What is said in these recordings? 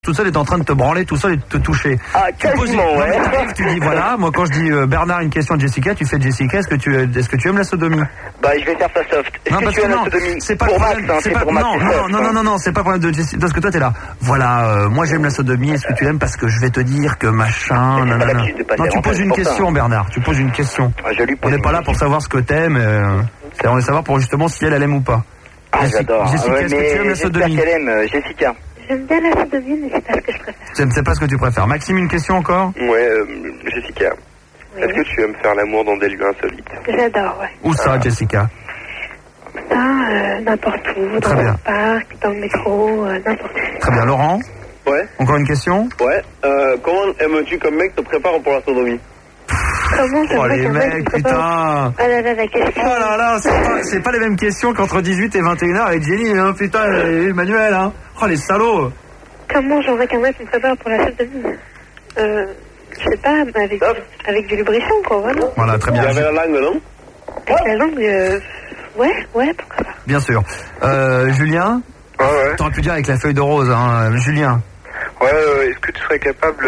tout seul est en train de te branler, tout seul et de te toucher. Ah, quasiment, ouais. Tu dis voilà, moi quand je dis Bernard une question de Jessica, tu fais Jessica, est-ce que tu aimes la sodomie? Bah je vais faire ça soft. Est-ce que tu aimes la sodomie? C'est pas pour problème, Max, hein, c'est pour Max. Non, c'est pas problème de Jessica, parce que toi t'es là. Voilà, moi j'aime la sodomie, est-ce que tu l'aimes parce que je vais te dire que machin, nanana. Non, tu poses une question, Bernard, tu poses une question. On n'est pas là pour savoir ce que t'aimes, on veut savoir pour justement si elle aime ou pas. Ah, j'adore. Jessica, est-ce que tu aimes la sodomie? J'espère qu'elle aime, Jessica. J'aime bien la sodomie, mais c'est pas ce que je préfère. C'est pas ce que tu préfères. Maxime, une question encore? Ouais, Jessica. Oui. Est-ce que tu aimes faire l'amour dans des lieux insolites? J'adore, ouais. Où ça, Jessica? N'importe où, dans le parc, dans le métro, n'importe où. Très bien, Laurent? Ouais. Encore une question? Ouais. Comment aimes-tu comme mec te prépare pour la sodomie? Comment ça les mecs, putain! Ah là là, la question. Oh là là, c'est pas les mêmes questions qu'entre 18 et 21h avec Jenny, hein, putain, et Emmanuel, hein. Oh les salauds! Comment j'aimerais qu'un mec me prépare pour la sodomie? Je sais pas, avec du lubrifiant, quoi, voilà. Voilà, très bien. Il y avait la langue, non? Avec la langue, ouais, pourquoi pas. Bien sûr. Julien? Ouais. T'aurais pu dire avec la feuille de rose, hein, Julien. Ouais, est-ce que tu serais capable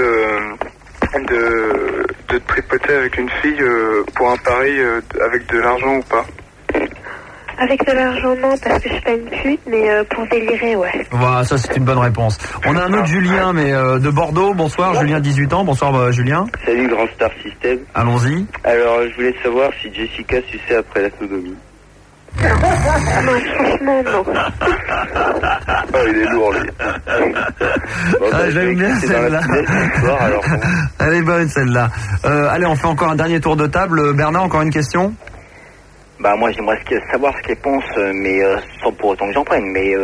de te tripoter avec une fille pour un pari avec de l'argent ou pas? Avec de l'argent, non, parce que je suis pas une pute, mais pour délirer, ouais. Voilà, ça c'est une bonne réponse. On a un autre Julien, mais de Bordeaux. Bonsoir, Julien, 18 ans. Bonsoir, Julien. Salut, Grand Star System. Allons-y. Alors, je voulais savoir si Jessica suçait après la sodomie. Non, franchement, non. Oh, il est lourd, lui. J'aime bien celle-là. Elle est bonne, celle-là. Allez, on fait encore un dernier tour de table. Bernard, encore une question? Bah, moi, j'aimerais savoir ce qu'elle pense, mais sans pour autant que j'en prenne, mais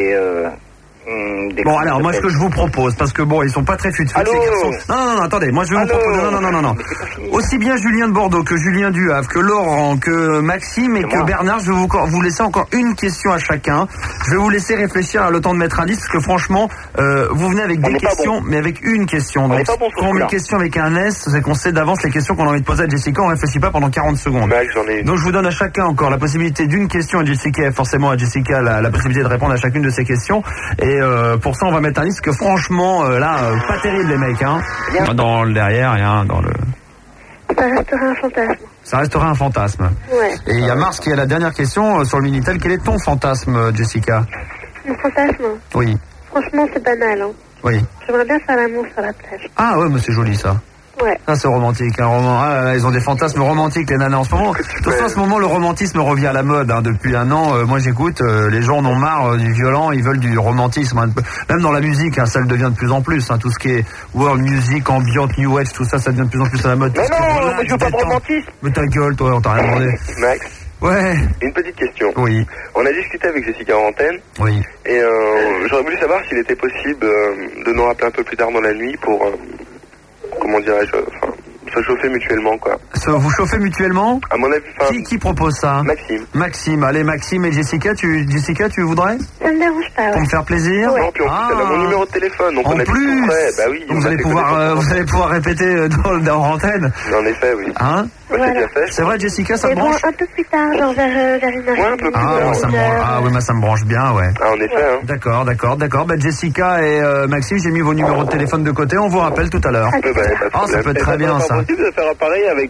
Bon, alors, moi, ce que je vous propose, parce que bon, ils sont pas très fut-fut, ces garçons. Non, attendez, moi, je vais vous proposer, non. Aussi bien Julien de Bordeaux que Julien du Havre, que Laurent, que Maxime et que Bernard, je vais vous laisser encore une question à chacun. Je vais vous laisser réfléchir à le temps de mettre un 10, parce que franchement, vous venez avec des questions, mais avec une question. Donc, quand on met une question avec un S, c'est qu'on sait d'avance les questions qu'on a envie de poser à Jessica, on réfléchit pas pendant 40 secondes. Donc, je vous donne à chacun encore la possibilité d'une question à Jessica, et forcément à Jessica la possibilité de répondre à chacune de ces questions. Et pour ça, on va mettre un disque que franchement, pas terrible les mecs, hein. Dans le derrière, rien dans le... Ça restera un fantasme. Ça restera un fantasme. Ouais. Et il y a Mars qui a la dernière question sur le Minitel. Quel est ton fantasme, Jessica? Mon fantasme? Oui. Franchement, c'est banal, hein. Oui. J'aimerais bien faire l'amour sur la plage. Ah ouais, mais c'est joli ça. Ouais. Ça c'est romantique, un roman. Ah là, ils ont des fantasmes romantiques les nanas en ce moment. De toute façon, en ce moment, le romantisme revient à la mode. Hein. Depuis un an, moi j'écoute, les gens en ont marre du violent, ils veulent du romantisme. Hein. Même dans la musique, hein, ça le devient de plus en plus. Hein. Tout ce qui est world music, ambient, new age, tout ça, ça devient de plus en plus à la mode. Mais non, mais je veux pas de romantisme. Mais ta gueule, toi, on t'a rien demandé. Max. Ouais. Une petite question. Oui. On a discuté avec Jessica en antenne. Oui. Et j'aurais voulu savoir s'il était possible de nous rappeler un peu plus tard dans la nuit pour, comment dirais-je, se chauffer mutuellement, quoi. Vous chauffez mutuellement? À mon avis, qui propose ça? Maxime. Allez, Maxime et Jessica, tu voudrais? Ça me dérange pas, ouais. Pour me faire plaisir? Ouais. Non, puis en plus, elle a mon numéro de téléphone, donc en on a plus, bah oui. donc vous allez pouvoir répéter dans l'antenne? En effet, oui. Hein? Voilà. C'est vrai, Jessica, ça te branche? Un peu plus tard, genre vers une heure. Ouais, un peu plus tard. Ça me branche. Ah oui, ça me branche bien, ouais. Ah, en effet, hein. D'accord. Bah, Jessica et Maxime, j'ai mis vos numéros de téléphone de côté, on vous rappelle tout à l'heure. Ça peut être très bien, ça. C'est possible de faire un pareil avec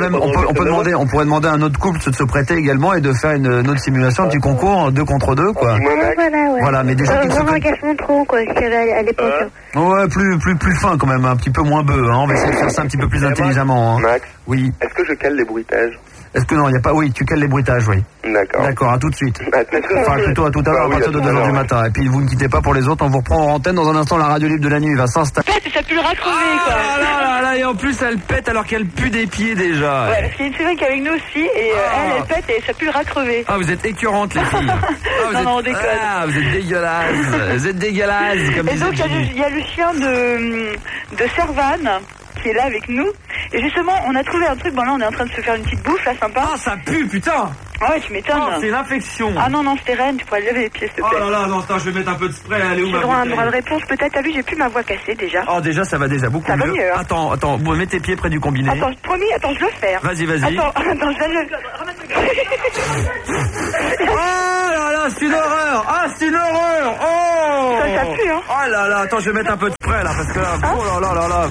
on pourrait demander à un autre couple de se prêter également et de faire une autre simulation, un petit concours 2 contre 2, quoi. Voilà, mais déjà un engagement trop, quoi, qu'il y avait à l'époque. Ouais, plus fin quand même, un petit peu moins bœuf, hein. On va essayer de faire ça un petit peu plus intelligemment, hein. Max. Oui. Est-ce que je cale les bruitages? Est-ce que non, il n'y a pas... Oui, tu cales les bruitages, oui. D'accord, à tout de suite. Enfin, plutôt à tout à l'heure, à partir de 2h du matin. Et puis, vous ne quittez pas pour les autres, on vous reprend en antenne. Dans un instant, la radio libre de la nuit va s'installer. Ça pue le racrever, quoi. Là, et en plus, elle pète alors qu'elle pue des pieds, déjà. Ouais, parce qu'il y a une fille qui est avec nous aussi, et elle pète et ça pue le racrever. Ah, vous êtes écœurantes, les filles. Non, on déconne. Ah, vous êtes dégueulasses. Comme et donc, il y a le chien de Servane qui est là avec nous. Et justement, on a trouvé un truc. Bon, là, on est en train de se faire une petite bouffe, là, sympa. Ah, ça pue, putain. Ah ouais, tu m'étonnes. Oh, c'est l'infection. Ah non, c'était Rennes, tu pourrais lever les pieds, s'il te plaît. Oh là là, non, attends, je vais mettre un peu de spray. Allez, où ma J'ai droit à un droit de réponse, peut-être. T'as vu, j'ai plus ma voix cassée, déjà. Oh, déjà, ça va déjà beaucoup mieux. Ça va mieux, hein. Attends, bon, mets tes pieds près du combiné. Attends, promis, je vais le faire. Vas-y. Attends, je vais le... Oh là là, c'est une horreur. Ah, c'est une horreur. Oh. Ça pue, hein. Oh là là, attends, je vais mettre un peu de spray là, parce que là, oh là là là là.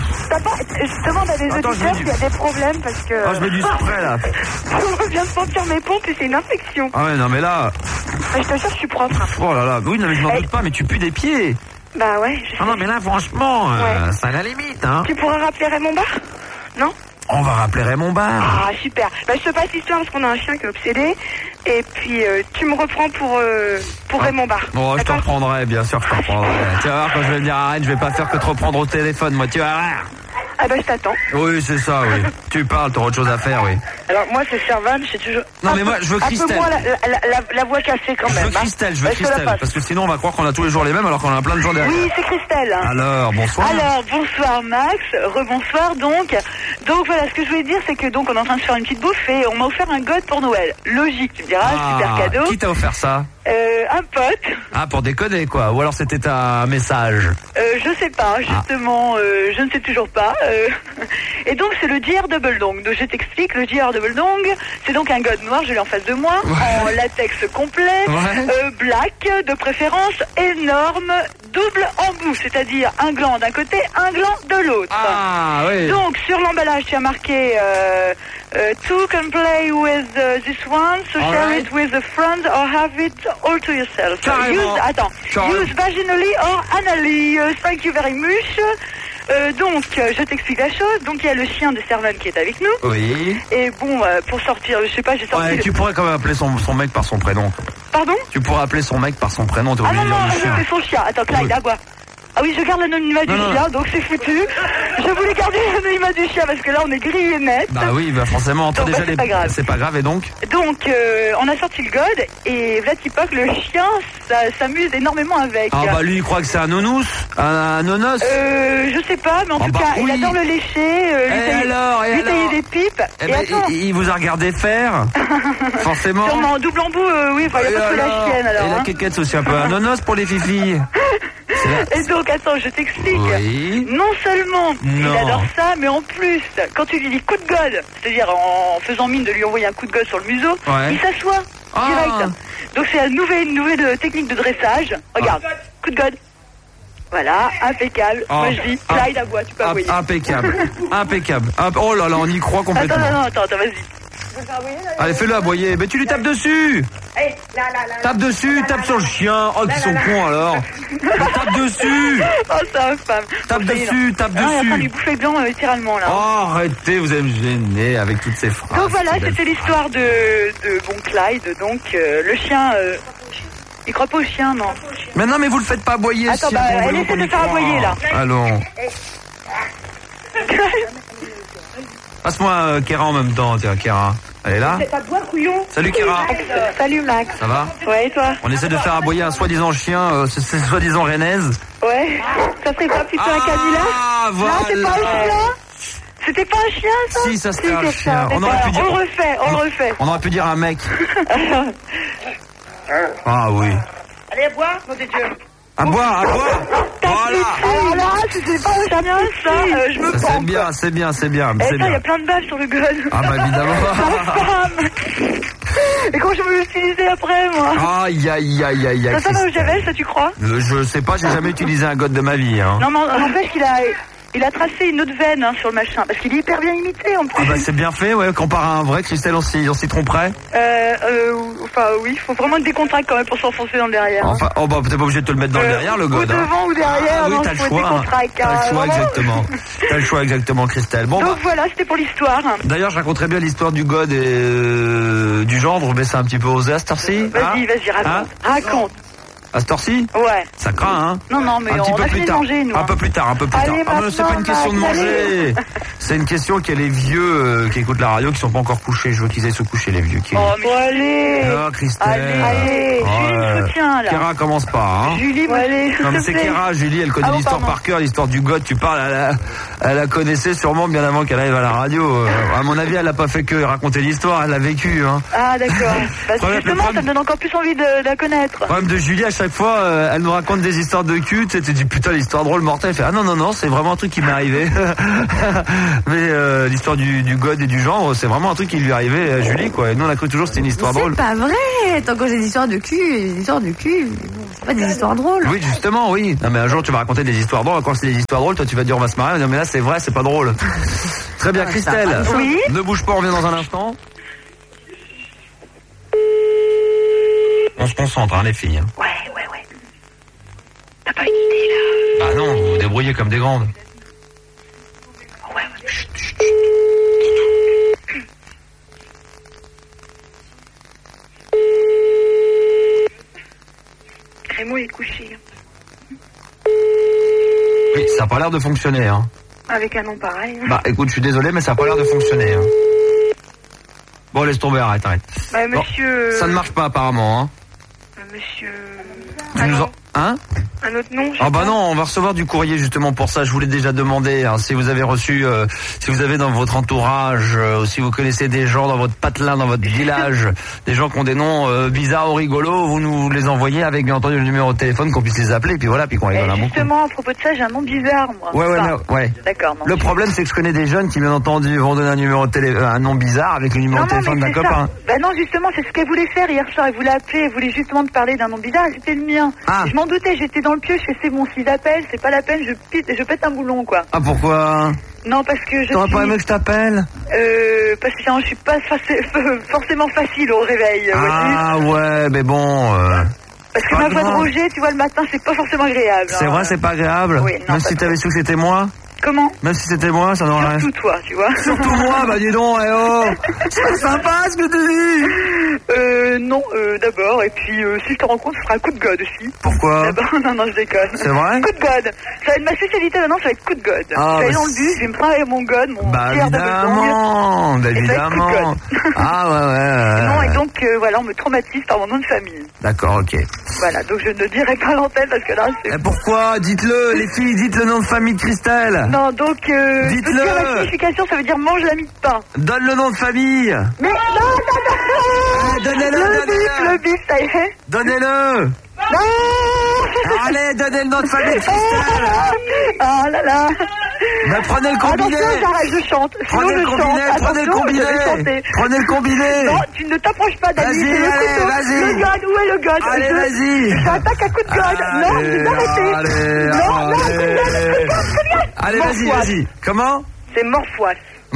Je demande à des auditeurs s'il y a des problèmes parce que... Ah, je mets du spray là. Je viens de sentir mes pompes et c'est une infection. Ah ouais, non mais là... Je te jure, je suis propre. Oh là là, oui, non mais je m'en doute pas, mais tu pues des pieds. Bah ouais, Ah non mais là, franchement, c'est à la limite, hein. Tu pourrais rappeler Raymond Barre? Non? On va rappeler Raymond Barre. Ah, super. Bah, je te passe l'histoire parce qu'on a un chien qui est obsédé. Et puis, tu me reprends pour Raymond Barre. Bon, je te reprendrai, bien sûr, je te reprendrai. Tu vas voir, quand je vais venir à Rennes, je vais pas faire que te reprendre au téléphone, moi, tu vas voir. Ah bah, je t'attends. Oui, c'est ça, oui. Tu parles, t'auras autre chose à faire, oui. Alors, moi, c'est Servan, c'est toujours... Non, mais moi, je veux Christelle. Un peu moins la voix cassée, quand même. Je veux Christelle, parce que sinon, on va croire qu'on a tous les jours les mêmes, alors qu'on a plein de gens derrière. Oui, c'est Christelle. Alors, bonsoir. Alors, bonsoir, Max. Rebonsoir, donc. Donc, voilà, ce que je voulais dire, c'est que, donc, on est en train de faire une petite bouffe et on m'a offert un god pour Noël. Logique, tu me diras, super cadeau. Qui t'a offert ça? Un pote. Ah, pour déconner, quoi. Ou alors c'était un message? Je sais pas, justement, je ne sais toujours pas. Et donc, c'est le JR Double Dong. Donc, je t'explique, le JR Double Dong, c'est donc un god noir, je l'ai en face de moi, en latex complet, black, de préférence, énorme, double embout, c'est-à-dire un gland d'un côté, un gland de l'autre. Ah, oui. Donc, sur l'emballage, tu as marqué two can play with this one, so share it with a friend or have it all to yourself. Use vaginally or anally. Thank you very much. Donc, je t'explique la chose. Donc, il y a le chien de Servan qui est avec nous. Oui. Et bon, pour sortir, je sais pas, j'ai sorti... Ouais, tu pourrais quand même appeler son mec par son prénom. Pardon? Tu pourrais appeler son mec par son prénom, t'es obligé de dire le chien. C'est son chien. Attends, Clyde, à bois. Ah oui, je garde l'anonymat du chien, donc c'est foutu. Je voulais garder l'anonymat du chien parce que là, on est gris et net. Bah oui, bah forcément. Donc, déjà, c'est pas grave. C'est pas grave, et donc? Donc, on a sorti le god, et Vlatipoc, le chien, s'amuse énormément avec. Ah bah lui, il croit que c'est un nounous, un nonos. Je sais pas, mais en tout cas, il adore le lécher, lui tailler des pipes. Et attends. Il vous a regardé faire, forcément. Sûrement, en double embout, oui, enfin, il n'y a pas que la chienne, alors. Et la quéquette, c'est aussi un peu un nonos pour les fifilles. Et donc, attends, je t'explique. Oui. Non seulement il adore ça, mais en plus, quand tu lui dis coup de god, c'est-à-dire en faisant mine de lui envoyer un coup de god sur le museau, il s'assoit direct. Donc c'est une nouvelle technique de dressage. Regarde, coup de god. Voilà, impeccable. Moi je dis, Clyde à bois, tu peux envoyer. Impeccable. Oh là là, on y croit complètement. Attends, vas-y. Allez, fais-le aboyer. Mais tu lui tapes dessus. Tape dessus, tape sur le chien. Oh, qu'ils sont cons alors. Tape dessus. Oh, c'est infâme. Tape dessus. Il est en train de lui bouffer le gland littéralement là. Oh, arrêtez, vous allez me gêner avec toutes ces phrases. Donc voilà, c'était l'histoire de bon Clyde. Donc le chien, il croit pas au chien, non? Mais non, mais vous le faites pas aboyer. Attends, elle essaie de faire aboyer là. Allons. Passe-moi Kéra en même temps, tiens, Kéra. Elle est là? Salut Kéra. Salut Max. Ça va? Ouais, et toi? On essaie de faire aboyer un soi-disant chien, c'est soi-disant rennaise. Ouais. Ça serait pas plutôt un canular? Ah, voilà. Non, c'est pas un chien? C'était pas un chien, ça? Si, ça c'était un chien. On aurait pu dire... On le refait. On aurait pu dire un mec. Ah oui. Allez, à boire, mon Dieu. À boire. Voilà. Alors là, c'était pas un chien, ça, je me pompe. C'est bien. Il y a plein de balles sur le god. Ah bah évidemment. Et comment je vais l'utiliser après, moi? Aïe. Ça va au javel, ça tu crois? Je sais pas, j'ai jamais utilisé un god de ma vie. Hein. Non, mais n'empêche qu'il il a tracé une autre veine sur le machin, parce qu'il est hyper bien imité en plus. Ah bah c'est bien fait, ouais, comparé à un vrai, Christelle, on s'y tromperait. Enfin oui, il faut vraiment décontracter quand même pour s'enfoncer dans le derrière. Enfin, oh bah t'es pas obligé de te le mettre dans le derrière, le god. Ou devant ou derrière, oui, t'as le choix. T'as le choix exactement, Christelle. Bon, donc voilà, c'était pour l'histoire. D'ailleurs, je raconterai bien l'histoire du god et du gendre, mais c'est un petit peu osé à cette heure-ci. Vas-y, raconte. À cette heure-ci? Ouais. Ça craint, hein? Non, mais on a fini de manger, nous. Un peu plus tard. Allez, ah non, c'est pas une question de manger. C'est une question qu'il y a les vieux qui écoutent la radio qui sont pas encore couchés. Je veux qu'ils aillent se coucher, les vieux. Oh, mais allez. Ah, Christelle. Allez. Julie me soutient, là. Kéra commence pas, hein? Julie, allez. Non, mais c'est Kéra, Julie, elle connaît l'histoire par cœur, l'histoire du god. Tu parles, elle la connaissait sûrement bien avant qu'elle arrive à la radio. À mon avis, elle a pas fait que raconter l'histoire, elle l'a vécu, hein. Ah, d'accord. Parce que justement, ça me donne encore plus envie de la connaître. Le problème de Julie, à chaque chaque fois, elle nous raconte des histoires de cul. Tu te dis putain, l'histoire drôle mortelle. Elle fait ah non, c'est vraiment un truc qui m'est arrivé. Mais l'histoire du god et du genre, c'est vraiment un truc qui lui est arrivé à Julie, quoi. Et nous on a cru toujours que c'était une histoire drôle. C'est pas vrai. Tant que j'ai des histoires de cul, c'est pas des histoires drôles. Oui, justement, oui. Non mais un jour tu vas raconter des histoires drôles. Quand c'est des histoires drôles, toi tu vas dire on va se marrer. Non mais là c'est vrai, c'est pas drôle. Très bien, Christelle. Oui. Ne bouge pas, on revient dans un instant. On se concentre, hein, les filles. Ouais. T'as pas une idée, là? Bah non, vous vous débrouillez comme des grandes. Ouais. Chut. Raymond est couché. Oui, ça a pas l'air de fonctionner, hein. Avec un nom pareil. Bah écoute, je suis désolé, mais ça a pas l'air de fonctionner, hein. Bon, laisse tomber, arrête. Bah, monsieur... Bon, ça ne marche pas, apparemment, hein. Monsieur... Hein? Un autre nom? Ah bah non, on va recevoir du courrier justement pour ça. Je vous l'ai déjà demandé, hein, si vous avez reçu, si vous avez dans votre entourage, si vous connaissez des gens dans votre patelin, dans votre village, des gens qui ont des noms bizarres ou rigolos, vous nous les envoyez avec bien entendu le numéro de téléphone qu'on puisse les appeler, et puis voilà, puis qu'on rigole un bon coup. Justement, à propos de ça, j'ai un nom bizarre, moi. Ouais. D'accord, non. Le problème, c'est que je connais des jeunes qui, bien entendu, vont donner un numéro de un nom bizarre avec le numéro de téléphone d'un copain. Bah non, justement, c'est ce qu'elle voulait faire hier soir. Elle voulait appeler, elle voulait justement te parler d'un nom bizarre, et c'était le mien. Ah. Je m'en doutais, j'étais dans le pieu, je fais c'est bon, s'ils appellent, c'est pas la peine, je pète un boulon, quoi. Ah, pourquoi? Non, parce que je T'aurais pas aimé que je t'appelle? Parce que je suis pas forcément facile au réveil. Ah ouais, mais bon... Parce que ma voix de Roger, tu vois, le matin, c'est pas forcément agréable. C'est vrai, c'est pas agréable? Oui, non, même si t'avais su que c'était moi? Comment? Même si c'était moi, ça n'aurait rien. Surtout toi, tu vois. Surtout moi, bah dis donc, c'est pas sympa ce que tu dis. Non, d'abord, et puis si je te rends compte, ce sera un coup de god aussi. Pourquoi? D'abord, non, je déconne. C'est vrai? Coup de god. Ça va être ma spécialité maintenant, ça va être coup de god. Ah, je vais aller dans le bus, je vais me travailler mon god, mon pierre de évidemment. Ah ouais. Non, et donc, voilà, on me traumatise par mon nom de famille. D'accord, ok. Voilà, donc je ne dirai pas l'antenne parce que là, c'est... Et pourquoi? Dites-le, les filles, dites le nom de famille de Christelle. Non, donc, dites-le. La signification, ça veut dire mange la mie de pain. Donne le nom de famille. Mais non. Donnez-le. Le bip, ça y est. Donnez-le. Non. Allez, donnez le nom de famille de Christelle. Ah là là. Bah, prenez le combiné. Attention, j'arrête, je chante. Prenez le combiné. Non, tu ne t'approches pas d'Ali. Vas-y. Le god, où est le god? Allez, vas-y. J'attaque à coup de god. Non, je vais arrêter. Allez, vas-y. Comment? C'est Morfoise.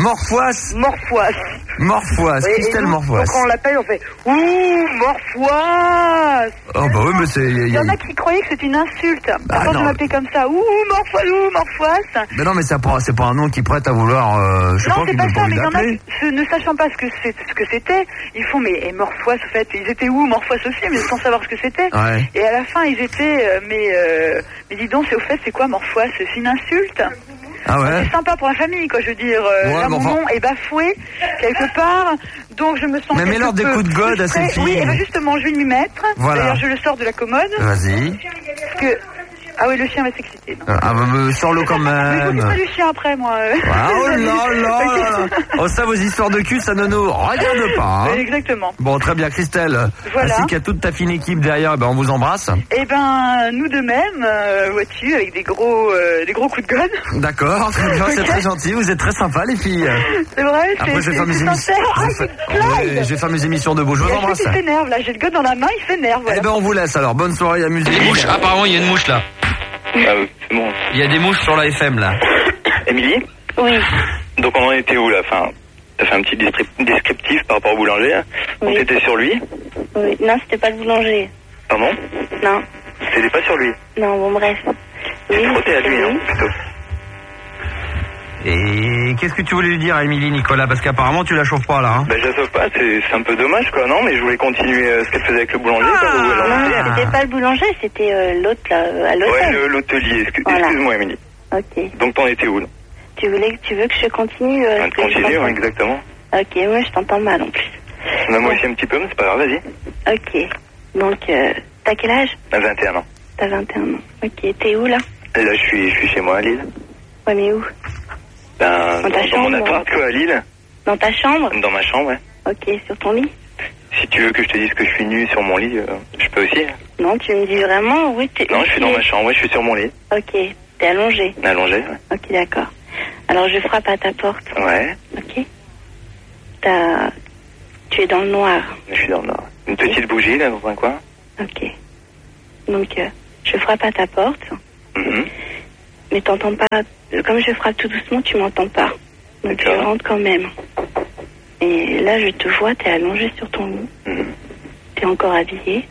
Christelle Morfoise. Donc on l'appelle, on fait ouh, Morfoise. Oh bah oui, mais c'est... Il y en a qui croyaient que c'était une insulte. Avant de m'appeler comme ça, ouh, Morfoise. Mais non, mais c'est pas un nom qui prête à vouloir... je non, c'est pas ça, mais il y en a, ne sachant pas ce que c'était, ils font, mais Morfoise, en fait, ils étaient où? Morfoise aussi, mais sans savoir ce que c'était. Ouais. Et à la fin, ils étaient, mais dis donc, c'est quoi Morfoise? C'est une insulte? Ah ouais. C'est sympa pour la famille, quoi, je veux dire. Là, mon nom est bafoué, quelque part, donc je me sens... Mais mets-leur des coups de god à ces filles. Oui, et bien justement, je vais m'y mettre. Voilà. D'ailleurs, je le sors de la commode. Vas-y. Parce que... Ah oui, le chien va s'exciter. Ah bah, sors-le quand même. Mais je pas du chien après, moi. Oh là. Oh, ça, vos histoires de cul, ça ne nous regarde pas. Hein. Exactement. Bon, très bien, Christelle. Voilà. Ainsi qu'à toute ta fine équipe derrière, on vous embrasse. Eh ben, nous de même, vois-tu, avec des gros coups de god. D'accord, très bien, c'est très gentil. Vous êtes très sympas, les filles. C'est vrai, après, je vais faire mes émissions. Je vais faire mes émissions debout. Je vous embrasse. Il s'énerve, là. J'ai le god dans la main, il s'énerve. Voilà. Eh ben, on vous laisse alors. Bonne soirée, amusez-vous. Les mouches, apparemment, il y a une mouche là. Ah oui, c'est bon. Il y a des mouches sur la FM là. Émilie? Oui. Donc on en était où là? Enfin, t'as fait un petit descriptif par rapport au boulanger. Oui. Donc t'étais sur lui? Oui. Non, c'était pas le boulanger. Pardon? Non. C'était pas sur lui? Non, bon bref. Oui, frotté à lui, hein, plutôt. Et qu'est-ce que tu voulais lui dire à Émilie, Nicolas? Parce qu'apparemment tu la chauffes pas là. Hein. Ben je la sauve pas, c'est un peu dommage quoi, non? Mais je voulais continuer ce qu'elle faisait avec le boulanger. Non, c'était pas le boulanger, c'était l'autre là, à l'hôtel. Ouais, l'hôtelier, excuse-moi Émilie. Ok. Donc t'en étais où là? Tu veux que je continue Continue, ouais, exactement. Ok, moi je t'entends mal en plus. Moi aussi un petit peu, mais c'est pas grave, vas-y. Ok. Donc, t'as quel âge? 21 ans. T'as 21 ans. Ok, t'es où là? Là je suis chez moi à Lille. Ouais, mais où? Dans mon appart quoi, à Lille. Dans ta chambre? Dans ma chambre, ouais. Ok, sur ton lit? Si tu veux que je te dise que je suis nu sur mon lit, je peux aussi. Non, tu me dis vraiment où t'es. Non, je suis dans ma chambre, je suis sur mon lit. Ok, t'es allongé. Allongé, ouais. Ok, d'accord. Alors je frappe à ta porte. Ouais. Ok. Tu es dans le noir. Je suis dans le noir. Une petite bougie, là, dans un coin. Ok. Donc, je frappe à ta porte. Mais t'entends pas. Comme je frappe tout doucement, tu m'entends pas. Donc, je rentre quand même. Et là, je te vois, t'es allongé sur ton lit. T'es encore habillé.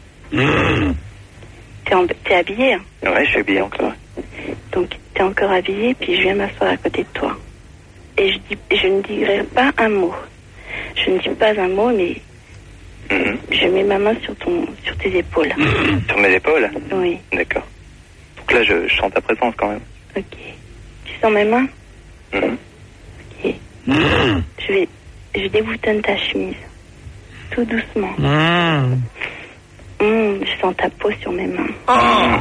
T'es habillé, hein? Ouais, je suis habillé encore. Donc, t'es encore habillé, puis je viens m'asseoir à côté de toi. Et je ne dirai pas un mot. Je ne dis pas un mot, mais je mets ma main sur tes épaules. Sur mes épaules? Oui. D'accord. Donc là, je sens ta présence quand même. Ok. Tu sens mes mains? Ok. Je déboutonne ta chemise. Tout doucement. Je sens ta peau sur mes mains.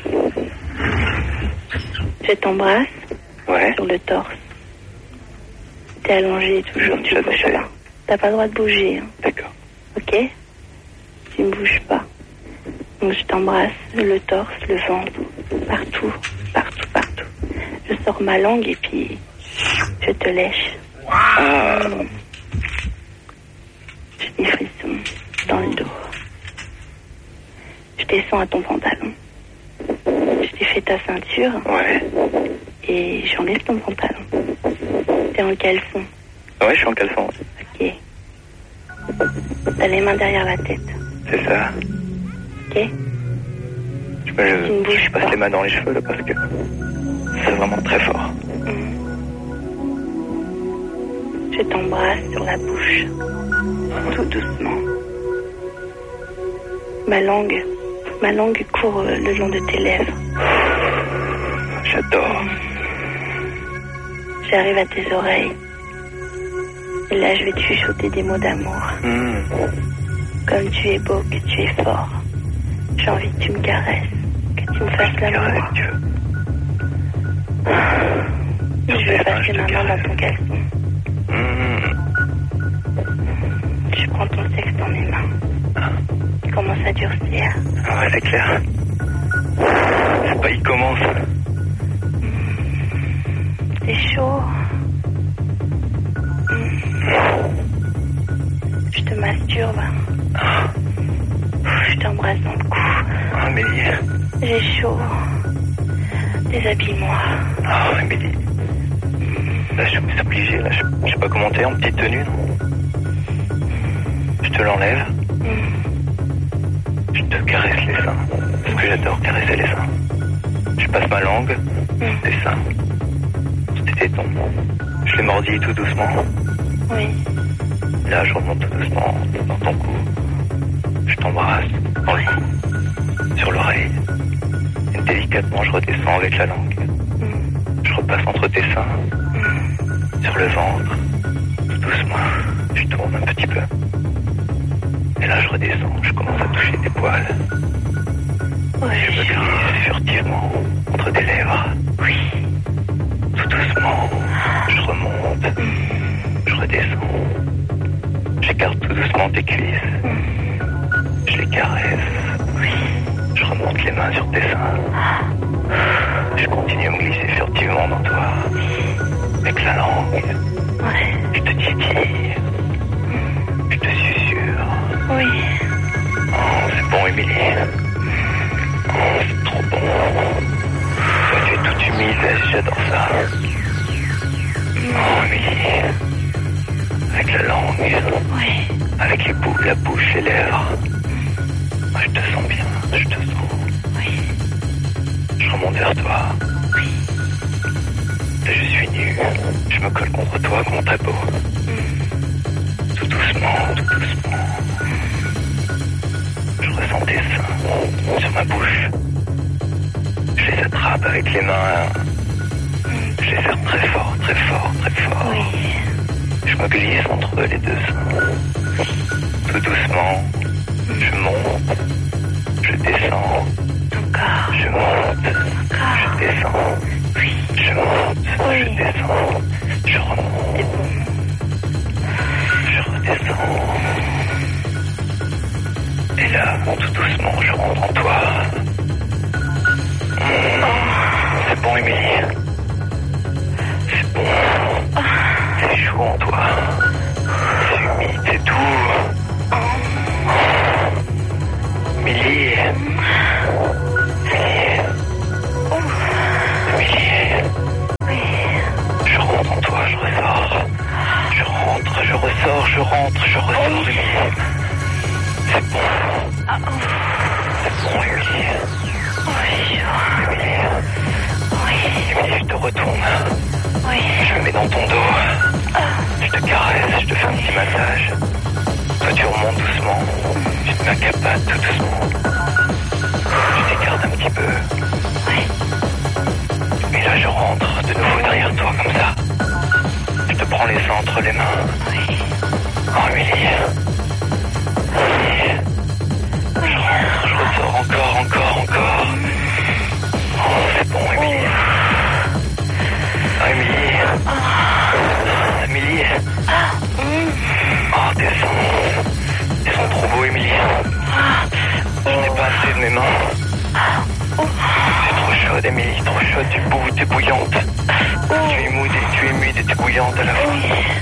Je t'embrasse sur le torse. T'es allongé toujours, tu bouges pas. T'as pas le droit de bouger. Hein. D'accord. Ok? Tu ne bouges pas. Donc je t'embrasse, le torse, le ventre, partout, partout, partout. Je sors ma langue et puis je te lèche. J'ai des frissons dans le dos. Je descends à ton pantalon. Je t'ai fait ta ceinture. Ouais. Et j'enlève ton pantalon. T'es en caleçon. Ouais, je suis en caleçon. Ok. T'as les mains derrière la tête. C'est ça. Ok. Je passe les mains dans les cheveux là parce que c'est vraiment très fort. Je t'embrasse sur la bouche. Tout doucement. Ma langue court le long de tes lèvres. J'adore. J'arrive à tes oreilles. Et là, je vais te chuchoter des mots d'amour. Comme tu es beau, que tu es fort. J'ai envie que tu me caresses, que tu me fasses l'amour. Je vais passer ma main dans ton caleçon. Je prends ton sexe dans mes mains. Il commence à durcir. Ah ouais, c'est clair. C'est pas, il commence. C'est chaud. Je te masturbe. Je t'embrasse dans le cou. Amélie. J'ai chaud. Déshabille-moi. Amélie. Là, je suis obligé. Là, je sais pas comment t'es en petite tenue, non? Je te l'enlève. Je te caresse les seins. Parce que j'adore caresser les seins. Je passe ma langue. Tes seins. Tes tétons. Je les mordis tout doucement. Oui. Là, je remonte tout doucement dans ton cou. Je t'embrasse dans le cou, sur l'oreille. Et délicatement, je redescends avec la langue. Je repasse entre tes seins, sur le ventre, tout doucement. Je tourne un petit peu. Et là, je redescends. Je commence à toucher tes poils. Je me glisse furtivement entre tes lèvres. Oui. Tout doucement, je remonte. Je redescends. J'écarte tout doucement tes cuisses. Je les caresse. Je remonte les mains sur tes seins. Je continue à me glisser furtivement dans toi. Avec la langue. Je te titille. Je te susurre. Oui. Oh, c'est bon, Émilie. Oh, c'est trop bon. Toi, tu es toute humide, j'adore ça. Oh, Émilie. Avec la langue. Avec les bouts, la bouche, les lèvres. Oh, je te sens bien, je te sens. Je remonte vers toi. Là, je suis nu. Je me colle contre toi, contre ta peau. Tout doucement, tout doucement. Je ressens tes seins sur ma bouche. Je les attrape avec les mains. Je les serre très fort, très fort, très fort. Je me glisse entre les deux seins. Tout doucement, je monte, je descends. Je monte, je descends. Je monte, je descends. Je remonte. Je redescends. Et là, tout doucement, je rentre en toi. C'est bon, Émilie. C'est bon. C'est chaud en toi. C'est humide, c'est doux. Émilie. Je rentre en toi, je ressors. Je rentre, je ressors, je rentre, je ressors, Émilie. C'est bon. C'est bon, Émilie. Émilie, je te retourne. Je me mets dans ton dos. Je te caresse, je te fais un petit massage. Toi, tu remontes doucement. Tu te mets un capat tout doucement. Je t'écarte un petit peu. Et là, je rentre de nouveau derrière toi, comme ça. Je te prends les seins entre les mains. Oh, Émilie. Je ressors encore. Oh, c'est bon, Émilie. Oh, Émilie. Émilie. Oh, tes seins trop beaux, Émilie. Je n'ai pas assez de mes mains. C'est trop chaude, Émilie, trop chaude, tu es bouillante. Tu es humide et tu es bouillante à la fois.